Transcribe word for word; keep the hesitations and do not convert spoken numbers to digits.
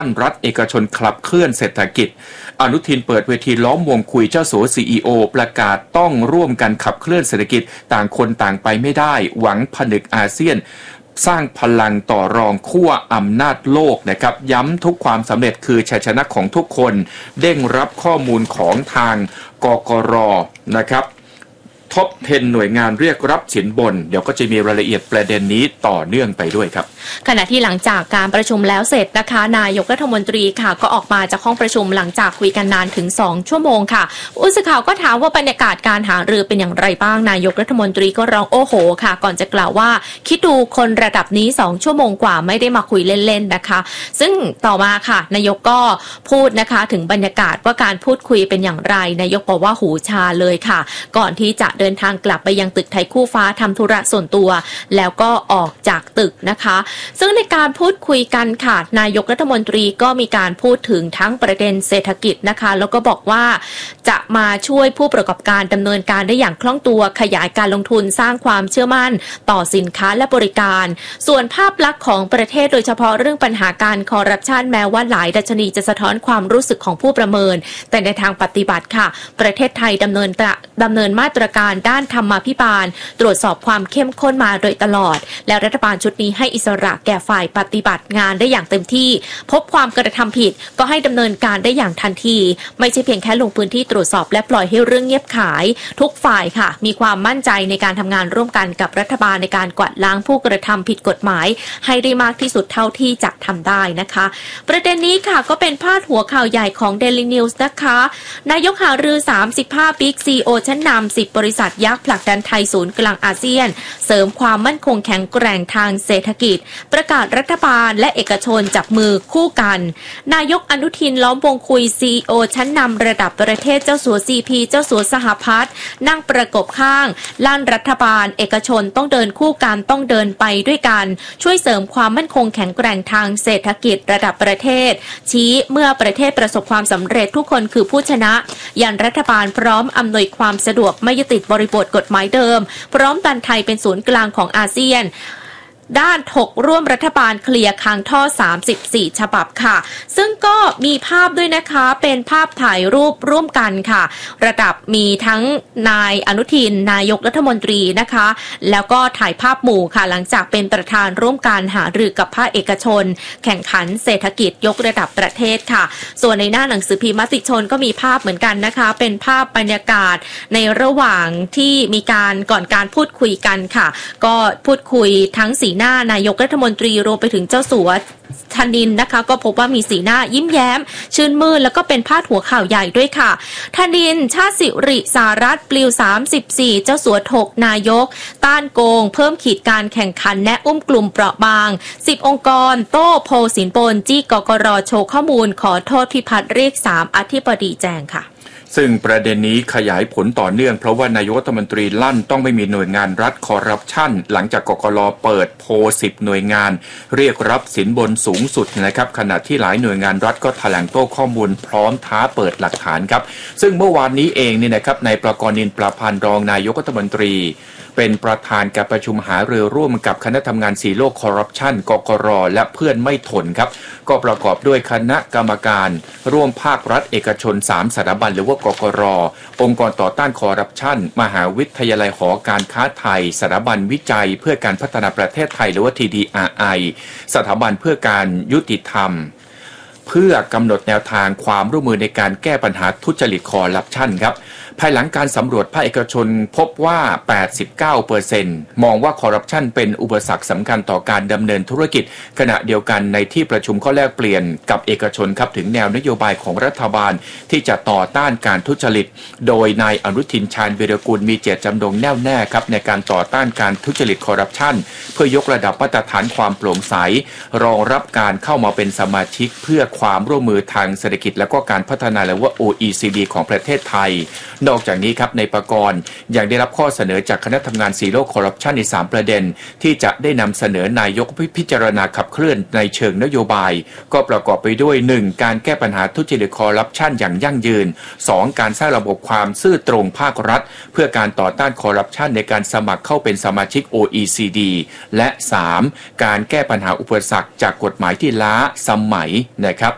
รัฐเอกชนขับเคลื่อนเศรษฐกิจอนุทินเปิดเวทีล้อมวงคุยเจ้าสัว ซี อี โอ ประกาศต้องร่วมกันขับเคลื่อนเศรษฐกิจต่างคนต่างไปไม่ได้หวังผนึกอาเซียนสร้างพลังต่อรองขั้วอำนาจโลกนะครับย้ำทุกความสำเร็จคือชัยชนะของทุกคนเด้งรับข้อมูลของทางกกร.นะครับท็อปสิบหน่วยงานเรียกรับสินบนเดี๋ยวก็จะมีรายละเอียดประเด็นนี้ต่อเนื่องไปด้วยครับขณะที่หลังจากการประชุมแล้วเสร็จนะคะนายกรัฐมนตรีค่ะก็ออกมาจากห้องประชุมหลังจากคุยกันนานถึงสองชั่วโมงค่ะผู้สื่อข่าวก็ถามว่าบรรยากาศการหารือเป็นอย่างไรบ้างนายกรัฐมนตรีก็ร้องโอ้โหค่ะก่อนจะกล่าวว่าคิดดูคนระดับนี้สองชั่วโมงกว่าไม่ได้มาคุยเล่นๆนะคะซึ่งต่อมาค่ะนายกก็พูดนะคะถึงบรรยากาศว่าการพูดคุยเป็นอย่างไรนายกบอกว่าหูชาเลยค่ะก่อนที่จะเดินทางกลับไปยังตึกไทยคู่ฟ้าทำธุระส่วนตัวแล้วก็ออกจากตึกนะคะซึ่งในการพูดคุยกันค่ะนายกรัฐมนตรีก็มีการพูดถึงทั้งประเด็นเศรษฐกิจนะคะแล้วก็บอกว่าจะมาช่วยผู้ประกอบการดำเนินการได้อย่างคล่องตัวขยายการลงทุนสร้างความเชื่อมั่นต่อสินค้าและบริการส่วนภาพลักษณ์ของประเทศโดยเฉพาะเรื่องปัญหาการคอร์รัปชันแม้ว่าหลายดัชนีจะสะท้อนความรู้สึกของผู้ประเมินแต่ในทางปฏิบัติค่ะประเทศไทยดำเนินดำเนินมาตรการด้านธรรมาภิบาลตรวจสอบความเข้มข้นมาโดยตลอดแล้วรัฐบาลชุดนี้ให้อิสระแก่ฝ่ายปฏิบัติงานได้อย่างเต็มที่พบความกระทำผิดก็ให้ดำเนินการได้อย่างทันทีไม่ใช่เพียงแค่ลงพื้นที่ตรวจสอบและปล่อยให้เรื่องเงียบขายทุกฝ่ายค่ะมีความมั่นใจในการทำงานร่วมกันกับรัฐบาลในการกวาดล้างผู้กระทำผิดกฎหมายให้ได้มากที่สุดเท่าที่จะทำได้นะคะประเด็นนี้ค่ะก็เป็นพาดหัวข่าวใหญ่ของ Daily News นะคะนายกหารือสามสิบห้าบิ๊ก ซี อี โอ ชั้นนำสิบบริษัทยักษ์ผลักดันไทยศูนย์กลางอาเซียนเสริมความมั่นคงแข็งแกร่งทางเศรษฐกิจประกาศรัฐบาลและเอกชนจับมือคู่กันนายกอนุทินล้อมวงคุย ซี อี โอ ชั้นนำระดับประเทศเจ้าสัว ซี พี เจ้าสัวสหพัฒน์นั่งประกบข้างลั่นรัฐบาลเอกชนต้องเดินคู่กันต้องเดินไปด้วยกันช่วยเสริมความมั่นคงแข็งแกร่งทางเศรษฐกิจระดับประเทศชี้เมื่อประเทศประสบความสำเร็จทุกคนคือผู้ชนะยันรัฐบาลพร้อมอำนวยความสะดวกไม่ยึดติดบริบทกฎหมายเดิมพร้อมดันไทยเป็นศูนย์กลางของอาเซียนด้านถกร่วมรัฐบาลเคลียร์ค้างท่อสามสิบสี่ฉบับค่ะซึ่งก็มีภาพด้วยนะคะเป็นภาพถ่ายรูปร่วมกันค่ะระดับมีทั้งนายอนุทินนายกรัฐมนตรีนะคะแล้วก็ถ่ายภาพหมู่ค่ะหลังจากเป็นประธานร่วมการหารือกับภาคเอกชนแข่งขันเศรษฐกิจยกระดับประเทศค่ะส่วนในหน้าหนังสือพิมพ์มติชนก็มีภาพเหมือนกันนะคะเป็นภาพบรรยากาศในระหว่างที่มีการก่อนการพูดคุยกันค่ะก็พูดคุยทั้งสีหน้านายกรัฐมนตรีรวมไปถึงเจ้าสัวธนินนะคะก็พบว่ามีสีหน้ายิ้มแย้มชื่นมื่นแล้วก็เป็นพาดหัวข่าวใหญ่ด้วยค่ะธนินชาติสิริสารัตน์ปลิวสามสิบสี่เจ้าสัวถกนายกต้านโกงเพิ่มขีดการแข่งขันแนะอุ้มกลุ่มเปราะบางสิบองค์กรโต้โพสินปนจี้กกร.โชว์ข้อมูลขอโทษพิพัฒน์เรียกสามอธิบดีแจงค่ะซึ่งประเด็นนี้ขยายผลต่อเนื่องเพราะว่านายกรัฐมนตรีลั่นต้องไม่มีหน่วยงานรัฐคอร์รัปชันหลังจากกกร.เปิดโพสิบหน่วยงานเรียกรับสินบนสูงสุดนะครับขณะที่หลายหน่วยงานรัฐก็แถลงโต้ข้อมูลพร้อมท้าเปิดหลักฐานครับซึ่งเมื่อวานนี้เองเนี่ยนะครับนายประกรณ์ นินประพันธ์รองนายกรัฐมนตรีเป็นประธานการประชุมหารือร่วมกับคณะทำงานสีโลกคอร์รัปชันกกร.และเพื่อนไม่ทนครับก็ประกอบด้วยคณะกรรมการร่วมภาครัฐเอกชนสามสถาบันหรือว่ากกร.องค์กรต่อต้านคอร์รัปชันมหาวิทยาลัยหอการค้าไทยสถาบันวิจัยเพื่อการพัฒนาประเทศไทยหรือว่า ที ดี อาร์ ไอ สถาบันเพื่อการยุติธรรมเพื่อกำหนดแนวทางความร่วมมือในการแก้ปัญหาทุจริตคอร์รัปชันครับภายหลังการสำรวจภาคเอกชนพบว่า แปดสิบเก้าเปอร์เซ็นต์ มองว่าคอร์รัปชันเป็นอุปสรรคสำคัญต่อการดำเนินธุรกิจขณะเดียวกันในที่ประชุมข้อแลกเปลี่ยนกับเอกชนครับถึงแนวนโยบายของรัฐบาลที่จะต่อต้านการทุจริตโดยนายอนุทินชาญวีรกูลมีเจตจำนงแน่วแน่ครับในการต่อต้านการทุจริตคอร์รัปชันเพื่อยกระดับมาตรฐานความโปร่งใสรองรับการเข้ามาเป็นสมาชิกเพื่อความร่วมมือทางเศรษฐกิจและก็การพัฒนาหรือว่า โอ อี ซี ดี ของประเทศไทยนอกจากนี้ครับในประกรณ์ยังได้รับข้อเสนอจากคณะทำงานซีโร่คอร์รัปชันในสามประเด็นที่จะได้นำเสนอนายกพิจารณาขับเคลื่อนในเชิงนโยบายก็ประกอบไปด้วย หนึ่ง การแก้ปัญหาทุจริตคอร์รัปชันอย่างยั่งยืน สอง การสร้างระบบความซื่อตรงภาครัฐเพื่อการต่อต้านคอร์รัปชันในการสมัครเข้าเป็นสมาชิก โอ อี ซี ดี และ สาม การแก้ปัญหาอุปสรรคจากกฎหมายที่ล้าสมัยนะครับ